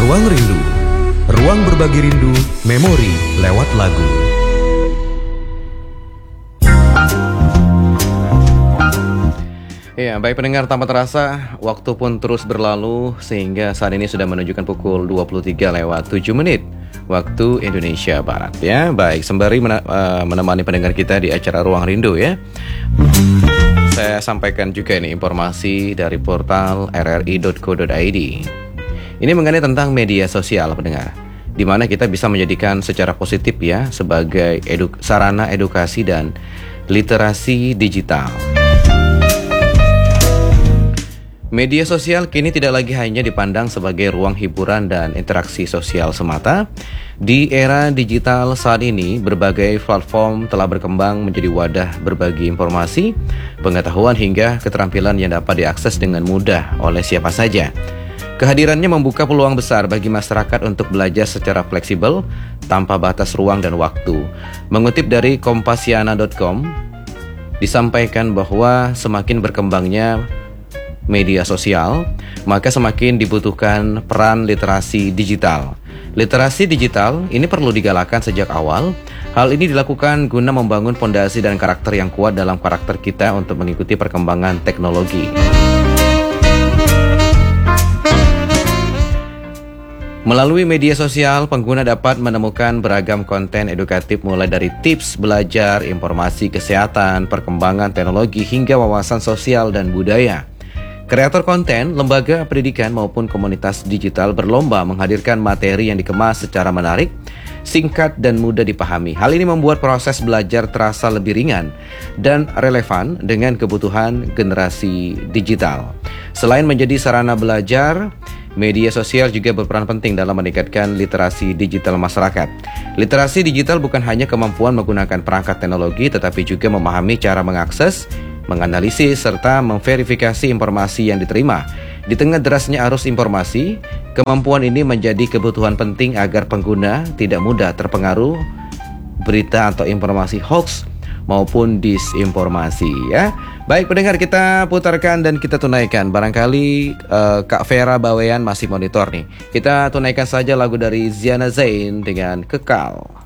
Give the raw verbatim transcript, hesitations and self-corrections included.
Ruang Rindu, ruang berbagi rindu, memori lewat lagu. Ya, baik pendengar, tanpa terasa waktu pun terus berlalu sehingga saat ini sudah menunjukkan pukul dua puluh tiga lewat tujuh menit waktu Indonesia Barat ya. Baik, sembari mena- uh, menemani pendengar kita di acara Ruang Rindu ya. Saya sampaikan juga ini informasi dari portal r r i dot co dot i d. Ini mengenai tentang media sosial pendengar, di mana kita bisa menjadikan secara positif ya sebagai edu- sarana edukasi dan literasi digital. Media sosial kini tidak lagi hanya dipandang sebagai ruang hiburan dan interaksi sosial semata. Di era digital saat ini, berbagai platform telah berkembang menjadi wadah berbagi informasi, pengetahuan hingga keterampilan yang dapat diakses dengan mudah oleh siapa saja. Kehadirannya membuka peluang besar bagi masyarakat untuk belajar secara fleksibel tanpa batas ruang dan waktu. Mengutip dari kompasiana dot com, disampaikan bahwa semakin berkembangnya media sosial, maka semakin dibutuhkan peran literasi digital. Literasi digital ini perlu digalakan sejak awal. Hal ini dilakukan guna membangun fondasi dan karakter yang kuat dalam karakter kita untuk mengikuti perkembangan teknologi. Melalui media sosial, pengguna dapat menemukan beragam konten edukatif mulai dari tips belajar, informasi kesehatan, perkembangan teknologi, hingga wawasan sosial dan budaya. Kreator konten, lembaga pendidikan maupun komunitas digital berlomba menghadirkan materi yang dikemas secara menarik, singkat dan mudah dipahami. Hal ini membuat proses belajar terasa lebih ringan dan relevan dengan kebutuhan generasi digital. Selain menjadi sarana belajar, media sosial juga berperan penting dalam meningkatkan literasi digital masyarakat. Literasi digital bukan hanya kemampuan menggunakan perangkat teknologi, tetapi juga memahami cara mengakses, menganalisis, serta memverifikasi informasi yang diterima. Di tengah derasnya arus informasi, kemampuan ini menjadi kebutuhan penting agar pengguna tidak mudah terpengaruh berita atau informasi hoax maupun disinformasi ya. Baik pendengar, kita putarkan dan kita tunaikan. Barangkali uh, Kak Vera Bawean masih monitor nih. Kita tunaikan saja lagu dari Ziana Zain dengan Kekal.